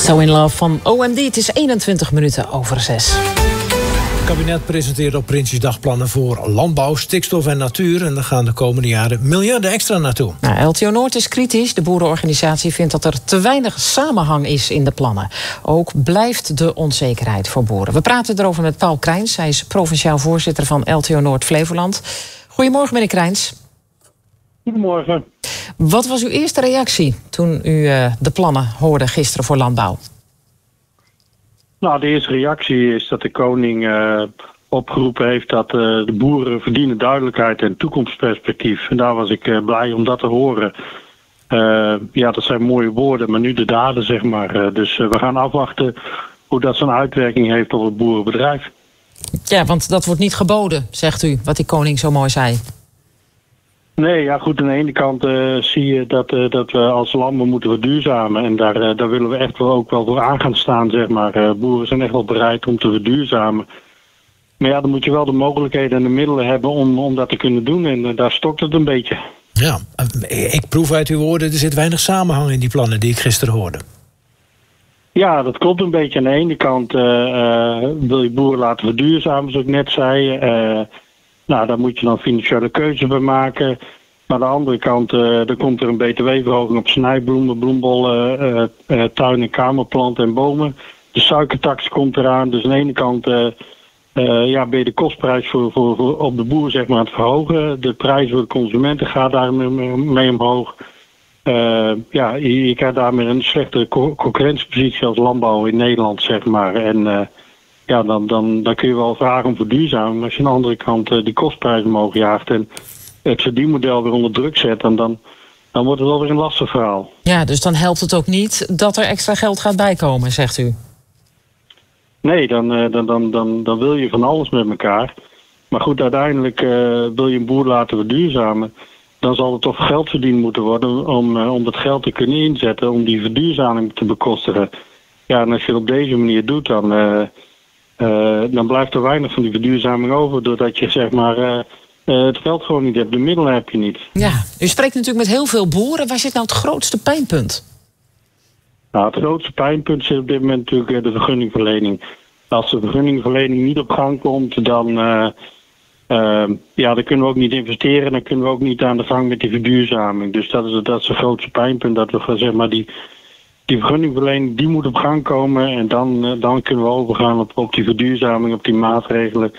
So in Love van OMD. Het is 21 minuten over 6. Het kabinet presenteert op Prinsjesdag plannen voor landbouw, stikstof en natuur. En daar gaan de komende jaren miljarden extra naartoe. LTO Noord is kritisch. De boerenorganisatie vindt dat er te weinig samenhang is in de plannen. Ook blijft de onzekerheid voor boeren. We praten erover met Paul Crijns. Hij is provinciaal voorzitter van LTO Noord Flevoland. Goedemorgen, meneer Crijns. Goedemorgen. Wat was uw eerste reactie toen u de plannen hoorde gisteren voor landbouw? Nou, de eerste reactie is dat de koning opgeroepen heeft dat de boeren verdienen duidelijkheid en toekomstperspectief. En daar was ik blij om dat te horen. Ja, dat zijn mooie woorden, maar nu de daden, zeg maar. Dus we gaan afwachten hoe dat zo'n uitwerking heeft op het boerenbedrijf. Ja, want dat wordt niet geboden, zegt u, wat die koning zo mooi zei. Nee, ja goed, aan de ene kant zie je dat we als landbouw moeten verduurzamen. En daar willen we echt wel ook wel voor aan gaan staan, zeg maar. Boeren zijn echt wel bereid om te verduurzamen. Maar ja, dan moet je wel de mogelijkheden en de middelen hebben om dat te kunnen doen. En daar stokt het een beetje. Ja, ik proef uit uw woorden, er zit weinig samenhang in die plannen die ik gisteren hoorde. Ja, dat klopt een beetje. Aan de ene kant wil je boeren laten verduurzamen, zoals ik net zei. Nou, daar moet je dan financiële keuzes bij maken. Maar aan de andere kant, er komt er een btw-verhoging op snijbloemen, bloembollen, tuin- en kamerplanten en bomen. De suikertax komt eraan. Dus aan de ene kant ben je de kostprijs voor op de boer zeg maar, aan het verhogen. De prijs voor de consumenten gaat daarmee omhoog. Je krijgt daarmee een slechte concurrentiepositie als landbouw in Nederland, zeg maar. En dan kun je wel vragen om verduurzaming. Maar als je aan de andere kant die kostprijzen omhoog jaagt en het verdienmodel weer onder druk zet, dan wordt het wel weer een lastig verhaal. Ja, dus dan helpt het ook niet dat er extra geld gaat bijkomen, zegt u? Nee, dan wil je van alles met elkaar. Maar goed, uiteindelijk wil je een boer laten verduurzamen. Dan zal er toch geld verdiend moeten worden om dat geld te kunnen inzetten, om die verduurzaming te bekostigen. Ja, en als je het op deze manier doet, dan blijft er weinig van die verduurzaming over, doordat je zeg maar het geld gewoon niet hebt, de middelen heb je niet. Ja, u spreekt natuurlijk met heel veel boeren. Waar zit nou het grootste pijnpunt? Nou, het grootste pijnpunt zit op dit moment natuurlijk de vergunningverlening. Als de vergunningverlening niet op gang komt, dan kunnen we ook niet investeren. Dan kunnen we ook niet aan de gang met die verduurzaming. Dus dat is het grootste pijnpunt, dat we zeg maar die vergunningverlening die moet op gang komen. En dan kunnen we overgaan op die verduurzaming, op die maatregelen.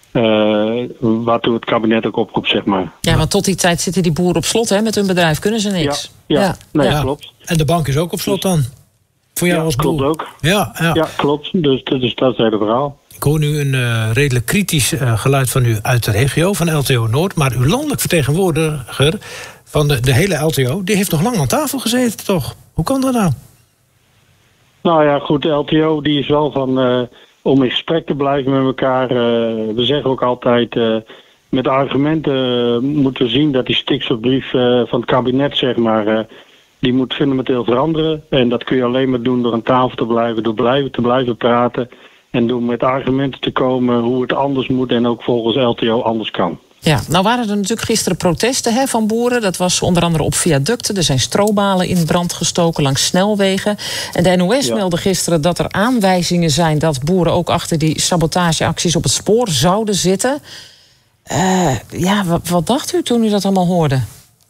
Waartoe het kabinet ook oproept, zeg maar. Ja, want tot die tijd zitten die boeren op slot, hè? Met hun bedrijf kunnen ze niks. Ja, klopt. En de bank is ook op slot dan? Voor jou als boer? Klopt ook. Ja, klopt. Dus dat is het hele verhaal. Ik hoor nu een redelijk kritisch geluid van u uit de regio, van LTO Noord. Maar uw landelijk vertegenwoordiger van de hele LTO, die heeft nog lang aan tafel gezeten, toch? Hoe kan dat nou? Nou ja, goed, de LTO die is wel van om in gesprek te blijven met elkaar. We zeggen ook altijd, met argumenten moeten we zien dat die stikstofbrief van het kabinet, zeg maar, die moet fundamenteel veranderen. En dat kun je alleen maar doen door aan tafel te blijven, door te blijven praten. En door met argumenten te komen hoe het anders moet en ook volgens LTO anders kan. Ja, nou waren er natuurlijk gisteren protesten van boeren. Dat was onder andere op viaducten. Er zijn strobalen in brand gestoken langs snelwegen. En de NOS meldde gisteren dat er aanwijzingen zijn dat boeren ook achter die sabotageacties op het spoor zouden zitten. Wat dacht u toen u dat allemaal hoorde?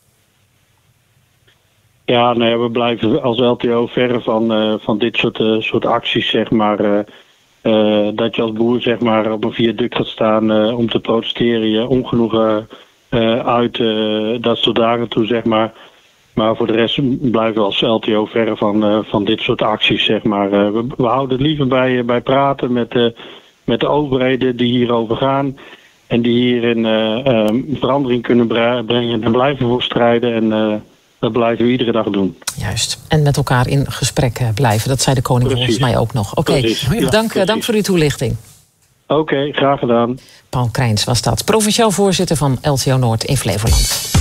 Ja, we blijven als LTO verre van dit soort acties, zeg maar. Dat je als boer zeg maar, op een viaduct gaat staan om te protesteren, je ongenoegen uit dat soort dagen toe, zeg maar. Maar voor de rest blijven we als LTO verre van dit soort acties, zeg maar. We houden het liever bij praten met de overheden die hierover gaan en die hierin verandering kunnen brengen en blijven voor strijden en dat blijven we iedere dag doen. Juist. En met elkaar in gesprek blijven. Dat zei de koning volgens mij ook nog. Oké. Dank voor uw toelichting. Oké, graag gedaan. Paul Crijns was dat. Provinciaal voorzitter van LTO Noord in Flevoland.